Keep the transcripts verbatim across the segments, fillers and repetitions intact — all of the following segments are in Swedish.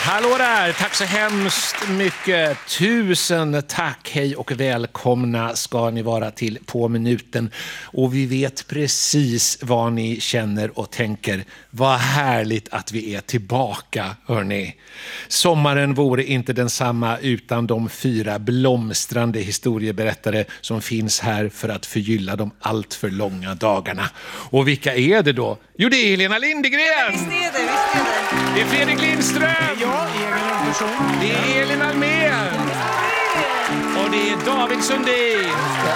Hallå där, tack så hemskt mycket. Tusen tack, hej och välkomna ska ni vara till På minuten. Och vi vet precis vad ni känner och tänker. Vad härligt att vi är tillbaka, hörni. Sommaren vore inte densamma utan de fyra blomstrande historieberättare som finns här för att förgylla de allt för långa dagarna. Och vilka är det då? Jo, det är Helena Lindegren! Visst är det, visst är det. Det är Fredrik Lindström! Ja, egen person. Det är Elin Almén! Och det är David Sundin!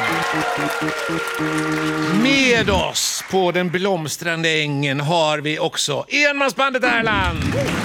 Med oss på den blomstrande ängen har vi också enmansbandet Erland!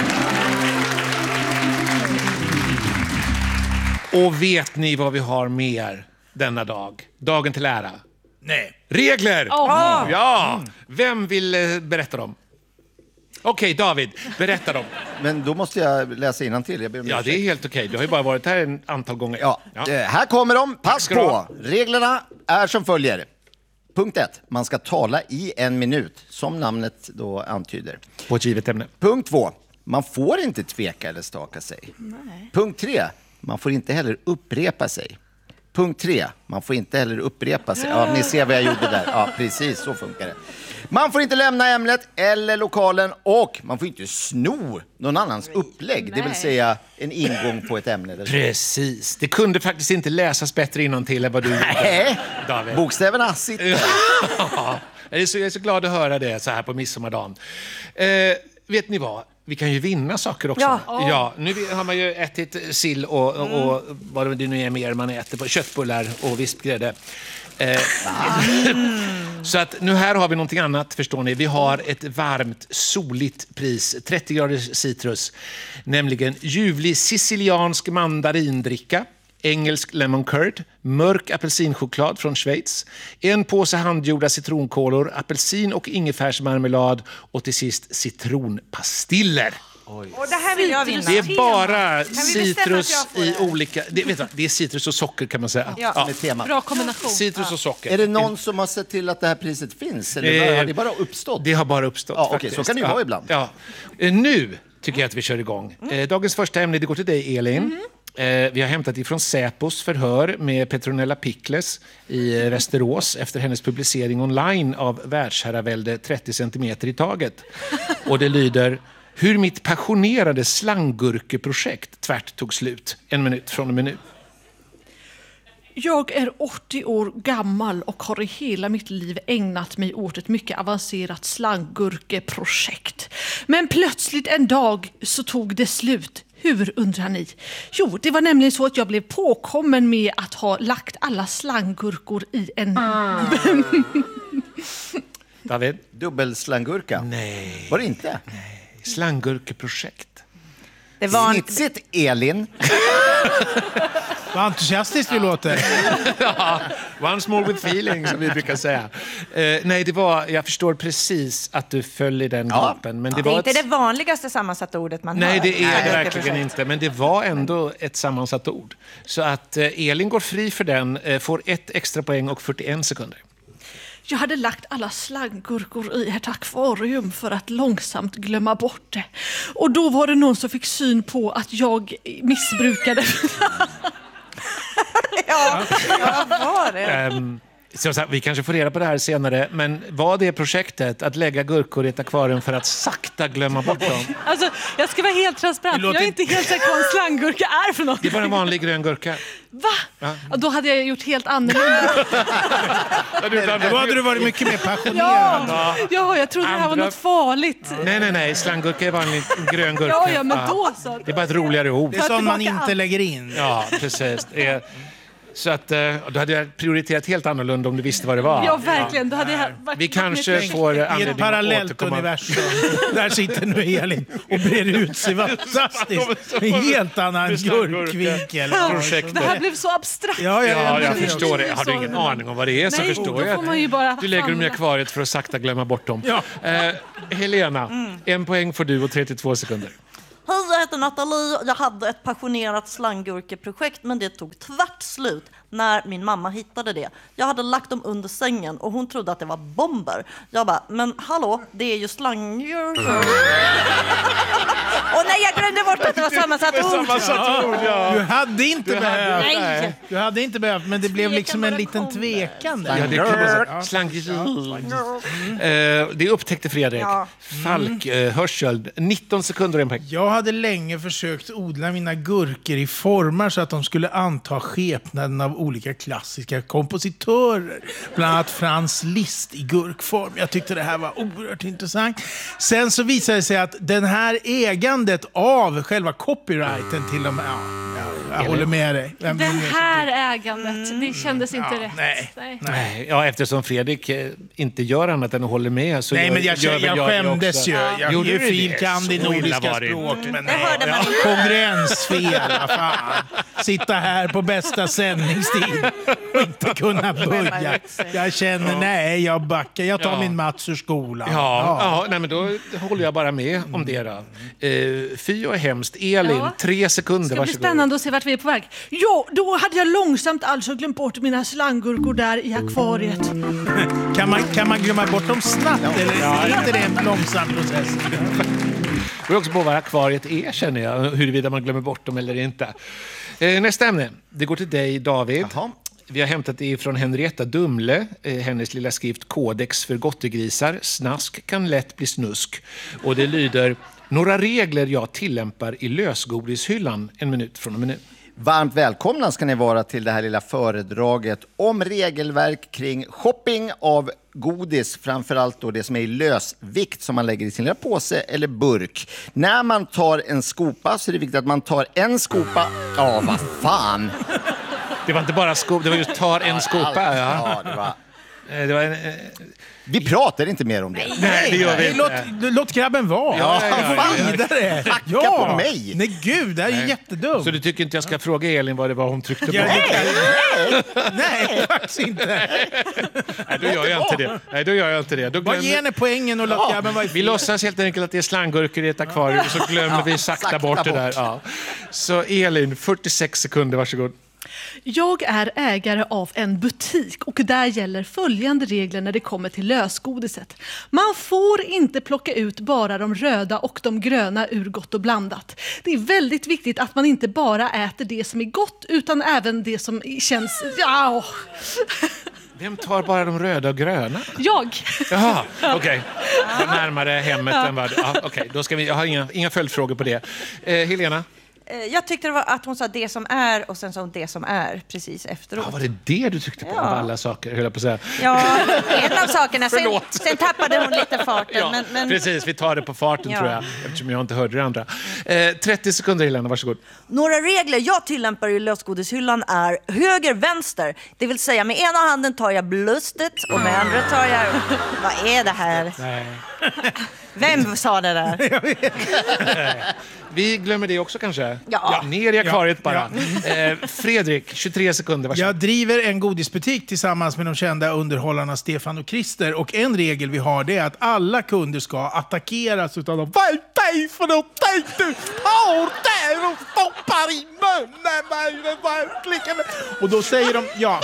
Och vet ni vad vi har mer denna dag? Dagen till ära. Nej. Regler! Oh. Ja! Vem vill eh, berätta dem? Okej, David, berätta dem. Men då måste jag läsa innantill. Jag ber om Ja, det är helt okej. Du har ju bara varit här en antal gånger. Ja, Ja. Eh, här kommer de. Pass ska du på. ha. Reglerna är som följer. Punkt ett. Man ska tala i en minut, som namnet då antyder. På ett givet ämne. Punkt två. Man får inte tveka eller staka sig. Nej. Punkt tre. Man får inte heller upprepa sig. Punkt tre. Man får inte heller upprepa sig. Ja, ni ser vad jag gjorde där. Ja, precis. Så funkar det. Man får inte lämna ämnet eller lokalen och man får inte sno någon annans upplägg. Det vill säga en ingång på ett ämne. Eller så. Precis. Det kunde faktiskt inte läsas bättre innantill än vad du gjorde, Nej, David. bokstäverna sitter. Ja, jag är, så, jag är så glad att höra det så här på midsommardagen. Eh, vet ni vad? Vi kan ju vinna saker också. Ja. Ja, nu har man ju ätit sill och, och, och vad det nu är mer man äter på köttbullar och vispgrädde. Eh, så att nu här har vi någonting annat, förstår ni. Vi har ett varmt, soligt pris, trettio graders citrus, nämligen ljuvlig siciliansk mandarindricka, engelsk lemon curd, mörk apelsinchoklad från Schweiz, en påse handgjorda citronkolor, apelsin och ingefärsmarmelad och till sist citronpastiller. Och det här vill jag vinna. Det är bara Kan vi bestämma citrus att jag får i det? olika... Det, vet du, vad? Det är citrus och socker kan man säga. Ja. Med tema. Bra kombination. Citrus och socker. Är det någon som har sett till att det här priset finns? Eller Eh, har det bara uppstått? Det har bara uppstått. Ja, okej, faktiskt. så kan det ju ja. vara ibland. Ja. Eh, Nu tycker jag att vi kör igång. Eh, Dagens första ämne, det går till dig, Elin. Eh, Vi har hämtat ifrån Säpos förhör med Petronella Pickles i eh, Västerås efter hennes publicering online av världsherravälde trettio centimeter i taget. Och det lyder: hur mitt passionerade slanggurkeprojekt tvärt tog slut. En minut från och med nu. Jag är åttio år gammal och har i hela mitt liv ägnat mig åt ett mycket avancerat slanggurkeprojekt. Men plötsligt en dag så tog det slut. Hur, undrar ni? Jo, det var nämligen så att jag blev påkommen med att ha lagt alla slanggurkor i en... David? Dubbelslanggurka? Nej. Var det inte? Slanggurkeprojekt. Det var en... Snitsigt, Elin. Vad entusiastiskt du låter. Ja, once more with feeling, som vi brukar säga. Eh, nej, det var, jag förstår precis att du föll i den Ja. gropen. Men det, Det är var inte ett, det vanligaste sammansatta ordet man nej, hör. det är det Nej, verkligen projekt. inte. Men det var ändå ett sammansatt ord. Så att eh, Elin går fri för den, eh, får ett extra poäng och fyrtioen sekunder. Jag hade lagt alla slanggurkor i ett akvarium för att långsamt glömma bort det. Och då var det någon som fick syn på att jag missbrukade. Ja, vad var det? Ehm, så, så här, vi kanske får reda på det här senare. Men var det projektet att lägga gurkor i ett akvarium för att sakta glömma bort dem? Alltså, jag ska vara helt transparent. Det låter- Jag är inte helt säker på vad en slanggurka är för något. Det var en vanlig grön gurka. Va? Ja, då hade jag gjort helt annorlunda. Då hade du varit mycket mer passionerad. Ja, ja, jag trodde det här var Andra- något farligt. Nej, nej, nej. Slanggurka är vanlig grön gurka. Ja, ja, men då så. Det är bara ett roligare ord. Det är sånt man tillbaka inte allt. lägger in. Ja, precis. Det är, så att, eh, då hade jag prioriterat helt annorlunda om du visste vad det var. Ja, verkligen. Då hade jag varit Vi kanske varit- får I anledning ett parallellt att återkomma. universum. Där sitter nu Elin och brer ut sig. Vad fantastiskt. En helt annan gurkvinkel. Projektet. Det här blev så abstrakt. Ja, ja, Ja, jag men- förstår det. Har du ingen aning om vad det är så Nej, förstår då jag får man att ju bara du lägger dem i famla. akvariet för att sakta glömma bort dem. Ja. Eh, Helena, en poäng får du och trettiotvå sekunder. Hej, jag heter Nathalie. Jag hade ett passionerat slanggurkeprojekt, men det tog tvärt slut när min mamma hittade det. Jag hade lagt dem under sängen och hon trodde att det var bomber. Jag bara, men hallå, det är ju slanggurkor. Och nej, jag glömde bort att det var sammansatt ord. Sammansatt ord, ja. Du hade inte Du hade- behövt. Nej. Du hade inte behövt, men det blev liksom en liten tvekan där. Ja, det kan man säga. Slankis. Eh, det upptäckte Fredrik. Ja. Falk, eh, hörsel. nitton sekunder en poäng. Jag hade länge försökt odla mina gurkor i former så att de skulle anta skepnaden av olika klassiska kompositörer. Bland annat Franz Liszt i gurkform. Jag tyckte det här var oerhört intressant. Sen så visade det sig att den här ägandet av själva copyrighten till de... Ja, ja, jag håller med dig. Vem Det vill mer? här ägandet, det kändes inte rätt. nej. Nej. Nej, ja, eftersom Fredrik eh, inte gör annat än att hålla med så Nej, gör, men jag, gör jag, väl jag det skämdes också. ju. Jag Gjorde är ju du det? filkand i Så illa nordiska var det språk. inte. Men Det nej, hörde man ja, inte. konkurrensfel, vad fan. Sitta här på bästa sändningstid och inte kunna börja. Jag känner, nej, jag backar. Jag tar Ja. min Mats ur skolan. Ja, ja. nej, men då håller jag bara med om det då. Eh, fy och hemskt. Elin, Ja. tre sekunder, Det ska bli varsågod. spännande att se vart vi är på väg. Ja, då hade jag långsamt alltså glömt bort mina slanggurkor där i akvariet. Kan man, kan man glömma bort dem snabbt eller är inte det en långsam process? Det beror också på vad akvariet är, känner jag, huruvida man glömmer bort dem eller inte. Eh, nästa ämne, det går till dig, David. Jaha. Vi har hämtat det från Henrietta Dumle, eh, hennes lilla skrift Kodex för gottegrisar. Snask kan lätt bli snusk. Och det lyder, några regler jag tillämpar i lösgodishyllan, en minut från och med nu. Varmt välkomna ska ni vara till det här lilla föredraget om regelverk kring shopping av godis, framförallt då det som är i lösvikt som man lägger i sin lilla påse eller burk. När man tar en skopa så är det viktigt att man tar en skopa. Ja, vad fan! Det var inte bara skop, det var just tar en skopa. Ja. Ja, det var... Eh, Det var en, eh, Vi pratar inte mer om det. nej, det gör vi Nej, låt, inte. låt grabben vara. Ja, ja, ja, Gå ja. vidare. Hacka på mig. Nej, gud, det här är ju jättedumt. Så du tycker inte jag ska fråga Elin vad det var hon tryckte på? Ja, det kan- Nej, faktiskt inte. Nej, då gör jag inte det. Nej, då gör jag inte det. Då Bara ge glömmer... henne poängen och låt grabben vara i Vi fred. låtsas helt enkelt att det är slanggurkor i ett akvarium och så glömmer vi sakta, sakta bort det där. bort. Ja. Så Elin, fyrtiosex sekunder, varsågod. Jag är ägare av en butik och där gäller följande regler när det kommer till lösgodiset. Man får inte plocka ut bara de röda och de gröna ur Gott och blandat. Det är väldigt viktigt att man inte bara äter det som är gott utan även det som känns... Ja, Vem tar bara de röda och gröna? jag. Jaha, okej. Okay. Närmare hemmet än vad... Ja, okej, då ska vi... Jag har inga, inga följdfrågor på det. Eh, Helena? Eh, Jag tyckte det var att hon sa det som är och sen sa hon det som är precis efteråt. Ja, var det det du tyckte på Ja. av alla saker, höll jag på att säga. Ja, en av sakerna. Sen, Förlåt. sen tappade hon lite farten. Ja, men, men, precis. Vi tar det på farten, Ja. tror jag. Eftersom jag inte hörde det andra. Eh, trettio sekunder, Helena. Varsågod. Några regler jag tillämpar i lösgodishyllan är höger, vänster. Det vill säga med ena handen tar jag blustet och med andra tar jag... Vad är det här? Nej. Vem sa det där? Vi glömmer det också kanske. Ja. Ner i akvariet Ja, bara. Eh, Fredrik, tjugotre sekunder. Varsågod. Jag driver en godisbutik tillsammans med de kända underhållarna Stefan och Christer. Och en regel vi har det är att alla kunder ska attackeras utav dem. Vad är det för någonting du har där och stoppar i munnen? Vad är det verkligen? Och då säger de ja.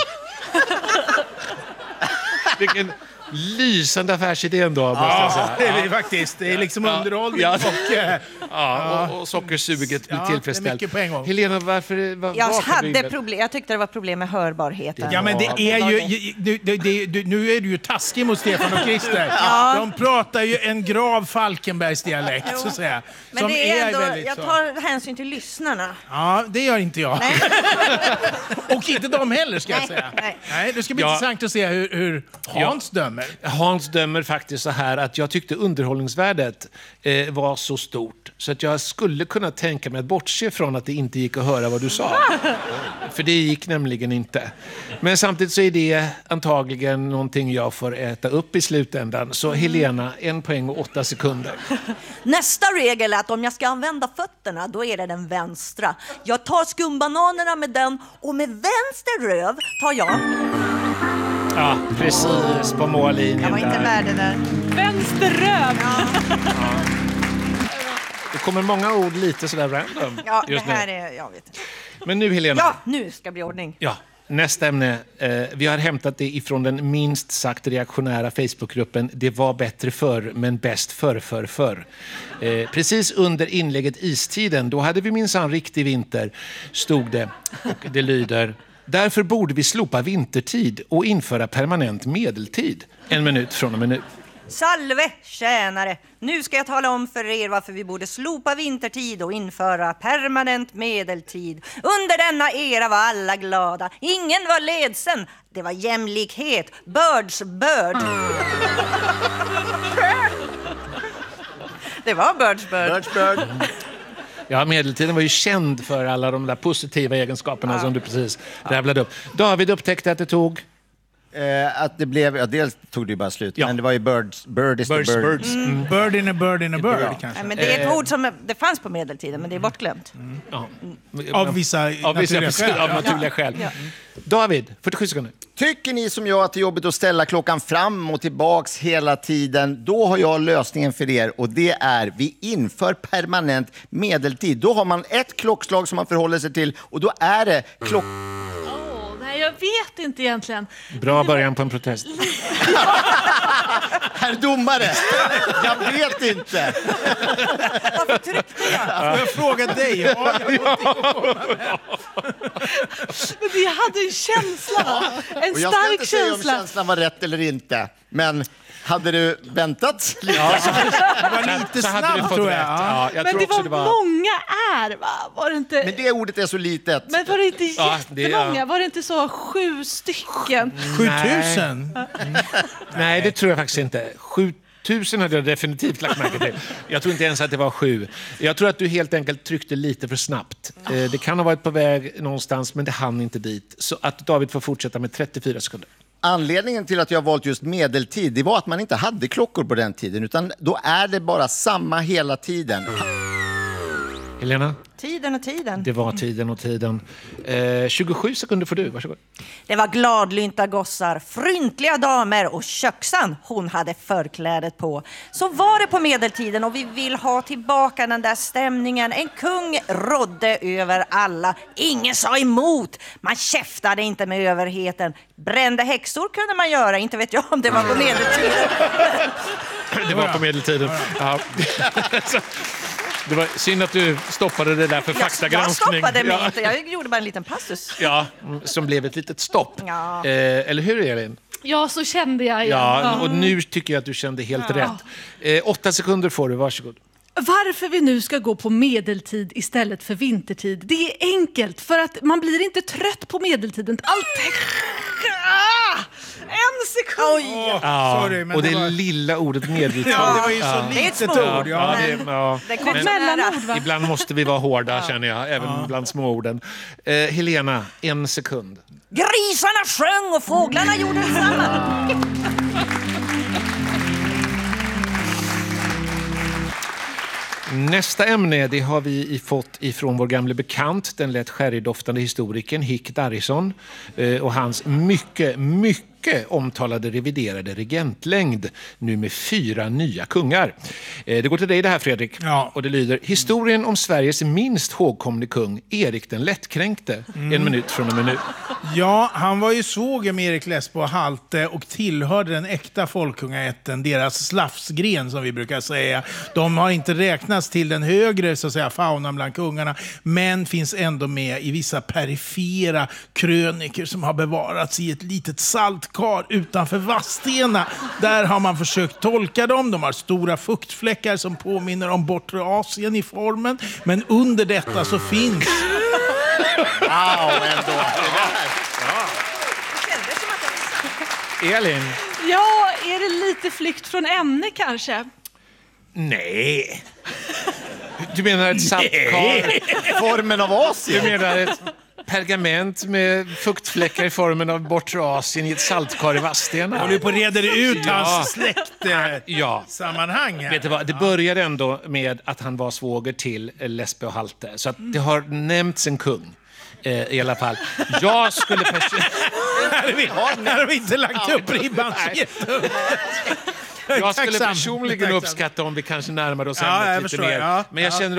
Vilken lysande affärsidé ändå, måste jag Ja, säga. det är faktiskt. Det är liksom Ja. underhållning Ja. och... eh, Ja, och, och sockersuget blir Ja, det är tillfredsställt. mycket på en gång. Helena, varför... Var, jag, varför hade vill- problem, jag tyckte det var problem med hörbarheten. Ja, men det är var ju... det. Du, du, du, du, nu är du ju taskig mot Stefan och Christer. De pratar ju en grav Falkenbergsdialekt, så att säga. Men som det är ändå, väldigt jag så- tar hänsyn till lyssnarna. Ja, det gör inte jag. Och inte de heller, ska jag Nej, säga. nej. Nej, det ska bli Ja. intressant att se hur, hur Hans dömer. Hans dömer faktiskt så här att jag tyckte underhållningsvärdet eh, var så stort så att jag skulle kunna tänka mig att bortse från att det inte gick att höra vad du sa. För det gick nämligen inte. Men samtidigt så är det antagligen någonting jag får äta upp i slutändan. Så Helena, en poäng och åtta sekunder. Nästa regel är att om jag ska använda fötterna, då är det den vänstra. Jag tar skumbananerna med den och med vänster röv tar jag... Ja, precis på mållinjen Jag var inte där. värd det där. Vänsterröv. Det kommer många ord lite sådär random Ja, det just här nu. är... Jag vet inte. Men nu Helena. Ja, nu ska det bli ordning. Ja. Nästa ämne. Eh, vi har hämtat det ifrån den minst sagt reaktionära Facebookgruppen Det var bättre förr, men bäst förr, förr, förr. Eh, precis under inlägget Istiden, då hade vi minsann riktig vinter, stod det. Och det lyder: därför borde vi slopa vintertid och införa permanent medeltid. En minut från och med nu. Salve, tjänare! Nu ska jag tala om för er varför vi borde slopa vintertid och införa permanent medeltid. Under denna era var alla glada. Ingen var ledsen. Det var jämlikhet. Birds bird. Det var birds bird. Birds bird. Ja, medeltiden var ju känd för alla de där positiva egenskaperna ja. som du precis rabblade upp. David upptäckte att det tog... Eh, att det blev, ja, dels tog det ju bara slut, ja. men det var ju birds, bird is birds, the bird. Birds. Mm. Bird in a bird in a bird, Ja. kanske. Nej, men det är ett ord som det fanns på medeltiden, men det är bortglömt. Mm. Ja. Av vissa av vissa naturliga skäl. av naturliga skäl. Ja. David, fyrtiosju sekunder. Tycker ni som jag att det är jobbigt att ställa klockan fram och tillbaks hela tiden? Då har jag lösningen för er, och det är vi inför permanent medeltid. Då har man ett klockslag som man förhåller sig till, och då är det klock... Nej, jag vet inte egentligen. Bra början på en protest. Herr domare, jag vet inte. Varför tryckte jag? Får jag fråga dig? Ja, jag Men det hade en känsla. En Och jag ska stark inte säga om känsla. känslan var rätt eller inte, men hade du väntat lite? Ja, det var lite så hade du snabbt, fått tror rätt. jag. Ja, jag Men tror det också var, det var många är, va? Var det inte... Men det ordet är så litet. Men var det inte Ja, det är- jättemånga? Var det inte så sju stycken? sjutusen? Nej, det tror jag faktiskt inte. sjutusen hade jag definitivt lagt märke till. Jag tror inte ens att det var sju. Jag tror att du helt enkelt tryckte lite för snabbt. Eh, Det kan ha varit på väg någonstans, men det hann inte dit. Så att David får fortsätta med trettiofyra sekunder. Anledningen till att jag valt just medeltid, det var att man inte hade klockor på den tiden, utan då är det bara samma hela tiden. Helena, Tiden och tiden. det var tiden och tiden. Eh, tjugosju sekunder får du, varsågod. Det var gladlynta gossar, fryntliga damer och köksan hon hade förklädet på. Så var det på medeltiden, och vi vill ha tillbaka den där stämningen. En kung rådde över alla. Ingen sa emot. Man käftade inte med överheten. Brände häxor kunde man göra. Inte vet jag om det var på medeltiden. Det var på medeltiden. Ja. Så, det var synd att du stoppade det där för Jag, jag faktagranskning. stoppade mig Ja. inte. Jag gjorde bara en liten passus. Ja, som blev ett litet stopp. Ja. Eh, eller hur, Elin? Ja, så kände jag igen. Ja, och nu tycker jag att du kände helt rätt. Eh, åtta sekunder får du, varsågod. Varför vi nu ska gå på medeltid istället för vintertid, det är enkelt. För att man blir inte trött på medeltiden. Allt... Ah! En sekund! Oj! Ja, sorry, men och det, det var- lilla ordet medeltid. Ja, det var ju så Ja. Det är ett litet små ord. Ja, Ja. det, ja. Det kom Men Ett mellanord, va? ibland måste vi vara hårda, känner jag, även bland småorden. Eh, Helena, en sekund. Grisarna sjöng och fåglarna gjorde detsamma. Nästa ämne, det har vi fått ifrån vår gamla bekant, den lätt sherrydoftande historikern Hick Darrison eh, och hans mycket, mycket omtalade reviderade regentlängd, nu med fyra nya kungar. Eh, det går till dig det här, Fredrik. Ja. Och det lyder: historien om Sveriges minst hågkomne kung, Erik den lättkränkte. En minut från och med nu. Ja, han var ju svåger med Erik Lesbo och Halte och tillhörde den äkta folkungaätten, deras slafsgren som vi brukar säga. De har inte räknats till den högre, så att säga, faunan bland kungarna, men finns ändå med i vissa perifera kröniker som har bevarats i ett litet saltkar utanför Vadstena. Där har man försökt tolka dem. De har stora fuktfläckar som påminner om bortre Asien i formen, men under detta så finns... Wow, ändå. Elin? Ja, är det lite flykt från ämne kanske? Nej. Du menar ett saltkar? Formen av Du Asien. menar ett pergament med fuktfläckar i formen av bortre Asien i ett saltkar i Vadstena? Håller på att reda ut Ja. hans släkt eh, Ja. sammanhang här. Vet du vad? Det började ändå med att han var svåger till Lesbo och Halte. Så att det har nämnts en kung. Eh, I alla fall. Jag skulle personligen... Här har vi, här har vi inte lagt upp ribban så jättehögt. Jag skulle Tacksam. personligen Tacksam. uppskatta om vi kanske närmade oss Ja, ämnet jag lite förstår. mer. Ja, Men jag ja. känner